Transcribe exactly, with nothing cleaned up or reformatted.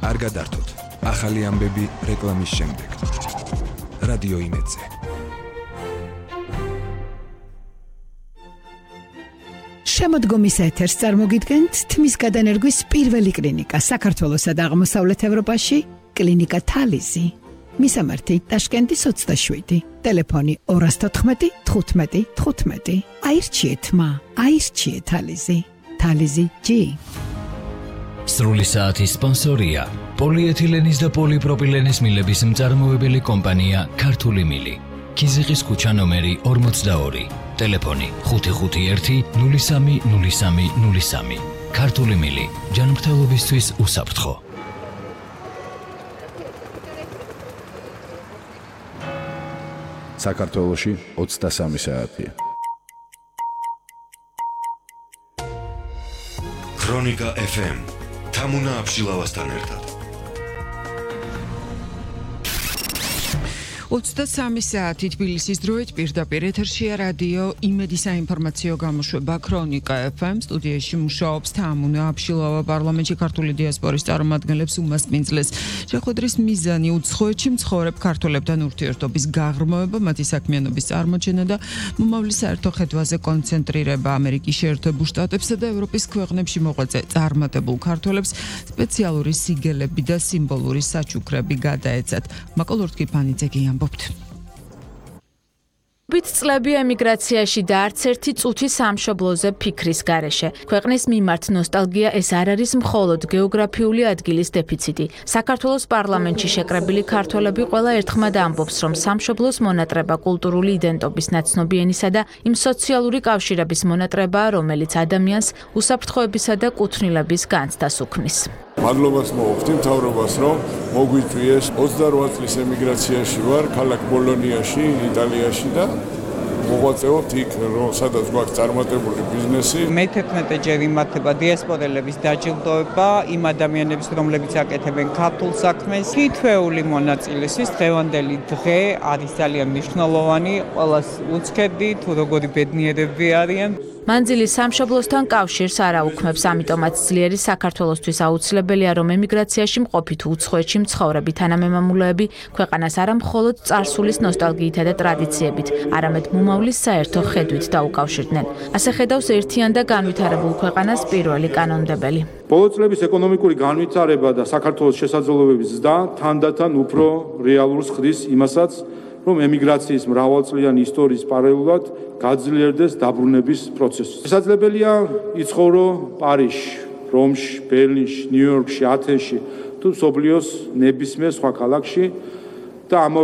არ გადართოთ. ახალი ამბები რეკლამის შემდეგ. რადიო იმედზე. შემოდგომის ეთერს წარმოგიდგენთ თმის გადანერგვის პირველი კლინიკა საქართველოსა და აღმოსავლეთ ევროპაში, კლინიკა თალიზი. მისამართი ტაშკენტის ოცდაშვიდი, ტელეფონი ორას თოთხმეტი თხუთმეტი თხუთმეტი. აირჩიეთ მა, აირჩიეთ თალიზი. თალიზი ჯი. სრული საათის სპონსორია პოლიეთილენის და პოლიპროპილენის მილების მწარმოებელი კომპანია ქართული მილი. ქიზიყის ქუჩა ნომერი ორმოცდაორი. ტელეფონი ხუთი ხუთი ერთი ნული სამი ნული სამი ნული სამი. ქართული მილი ჯანმრთელობისთვის უსაფრთხო. საქართველოში ოცდასამი საათია. ქრონიკა ეფ ემ თამუნა აბშილავასთან ერთად. ოცდასამი საათი თბილისის დროით პირდაპირ ეთერშია რადიო იმედი საინფორმაციო გამოშვება ქრონიკა ეფ ემ. სტუდიაში მუშაობს თამუნა აბშილავა. პარლამენტში ქართული დიასპორის წარმომადგენლებს უმასპინძლეს შეხვედრის მიზანი უცხოეთში მცხოვრებ ქართველებთან ურთიერთობის გაღრმავება, მათი საქმიანობის წარმოჩენა და მომავლის საერთო ხედვაზე კონცენტრირება. ამერიკის შეერთებულ შტატებსა და ევროპის ქვეყნებში მოღვაწე წარმატებულ ქართველებს სპეციალური სიგელები და სიმბოლური საჩუქრები გადაეცათ. მაკოლორტკი ფანიძე ამბობს. ბით წლები ემიგრაციაში და არც ერთი წუთი სამშობლოზე ფიქრის გარეშე. ქვეყნის მიმართ ნოსტალგია ეს არ არის მხოლოდ გეოგრაფიული ადგილის დეფიციტი. საქართველოს პარლამენტში შეკრებილი ქართველები ყველა ერთხმად ამბობს, რომ სამშობლოს მონატრება კულტურული იდენტობის ნაცნობი ენისა და იმ სოციალური კავშირების მონატრებაა, რომელიც ადამიანს უსაფრთხოებისა და კუთვნილების განცდას უქმნის. მადლობას მოვხდი მთავრობას, რომ მოგვიწვიეს ოცდარვა წლის ემიგრაციაში ვარ, ქალაქ ბოლონიაში, იტალიაში და მოღვაწეობთ იქ, რომ სადაც გვაქვს წარმატებული ბიზნესი. მეთერთმეტე ჯერ იმართება დიასპორელების დაჯილდოება იმ ადამიანების, რომლებიც აკეთებენ ქართულ საქმეს. თითოეული მონაწილესის დღევანდელი დღე არის ძალიან მნიშვნელოვანი, ყველას უცქებდი თუ როგორი ბედნიერები არიან. მანძილი სამშობლოსთან კავშირს არ აუქმებს, ამიტომაც ძლიერი საქართველოსთვის აუცილებელია, რომ ემიგრაციაში მყოფი თუ უცხოეთში მცხოვრები თანამემამულეები ქვეყანას არა მხოლოდ წარსულის ნოსტალგიითა და ტრადიციებით, არამედ მომავლის საერთო ხედვით დაუკავშირდნენ. ასე ხედავს ერთიან და განვითარებულ ქვეყანას პირველი კანონმდებელი. ბოლო წლების ეკონომიკური განვითარება და საქართველოს შესაძლებლობების ზრდა თანდათან უფრო რეალურს ხდის იმასაც, რომ ემიგრაციის მრავალწლიანი ისტორიის პარალელურად გაძლიერდეს დაბრუნების პროცესი. შესაძლებელია იცხოვრო პარიზში, რომში, ბერლინში, ნიუ-იორკში, ათენში თუ მსოფლიოს ნებისმიერ სხვა ქალაქში და ამავე